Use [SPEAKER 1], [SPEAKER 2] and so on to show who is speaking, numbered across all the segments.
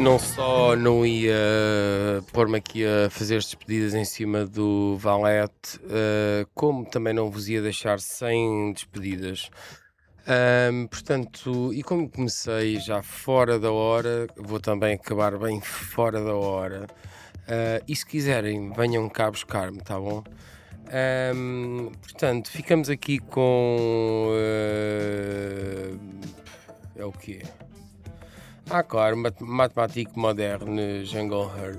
[SPEAKER 1] Não só não ia pôr-me aqui a fazer as despedidas em cima do Valete, como também não vos ia deixar sem despedidas. Portanto, e como comecei já fora da hora, vou também acabar bem fora da hora. E se quiserem, venham cá buscar-me, tá bom? Portanto, ficamos aqui com. É o quê? Claro, matemático moderno, Jungle Herd.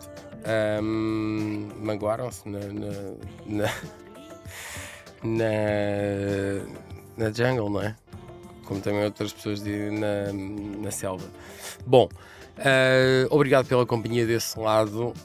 [SPEAKER 1] Magoaram-se na, na, na jungle, não é? Como também outras pessoas dizem na selva. Bom, obrigado pela companhia desse lado.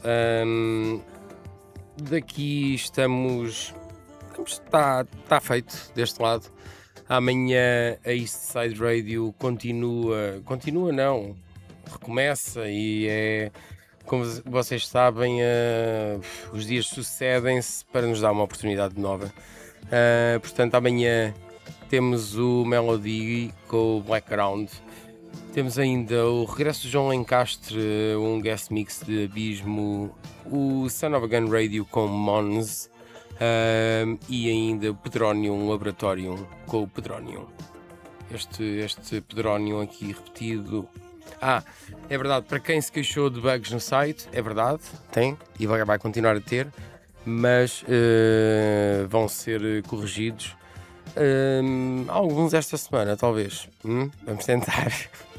[SPEAKER 1] Daqui estamos. Está feito deste lado. Amanhã a East Side Radio continua não, recomeça e é, como vocês sabem, os dias sucedem-se para nos dar uma oportunidade nova. Portanto, amanhã temos o Melody com o Background. Temos ainda o regresso de João Lencastre, um guest mix de Abismo, o Son of a Gun Radio com Mons. E ainda o Pedronium Laboratorium com o Pedronium. Este Pedronium aqui repetido. É verdade, para quem se queixou de bugs no site, é verdade, tem e vai continuar a ter, mas vão ser corrigidos. Alguns esta semana, talvez. Vamos tentar.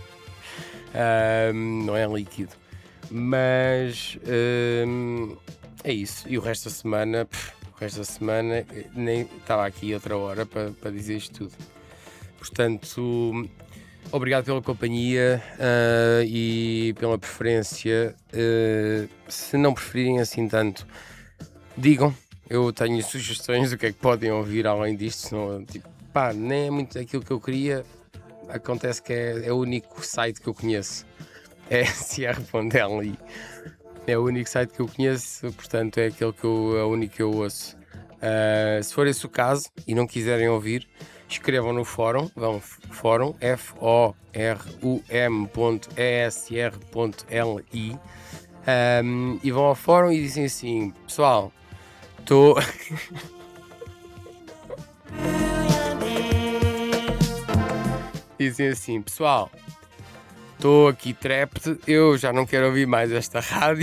[SPEAKER 1] Não é líquido, mas é isso. E o resto da semana. Esta semana nem estava aqui outra hora para dizer isto tudo. Portanto, obrigado pela companhia e pela preferência. Se não preferirem assim tanto, digam. Eu tenho sugestões do que é que podem ouvir além disto. Senão, nem é muito aquilo que eu queria. Acontece que é o único site que eu conheço. É sr.li. É o único site que eu conheço, portanto é aquele é o único que eu ouço. Se for esse o caso e não quiserem ouvir, escrevam no fórum, vão fórum, forum.esr.li, e vão ao fórum e dizem assim: pessoal, estou. Dizem assim: pessoal, estou aqui trapped, eu já não quero ouvir mais esta rádio.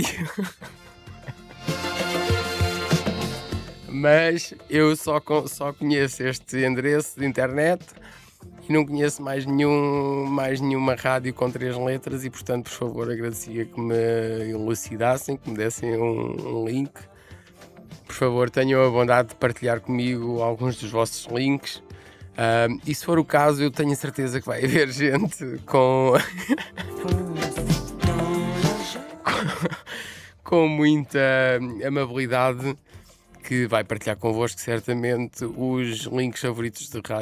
[SPEAKER 1] Mas eu só conheço este endereço de internet e não conheço mais nenhuma rádio com 3 letras e, portanto, por favor, agradecia que me elucidassem, que me dessem um link. Por favor, tenham a bondade de partilhar comigo alguns dos vossos links. E se for o caso, eu tenho a certeza que vai haver gente com muita amabilidade que vai partilhar convosco certamente os links favoritos de rádio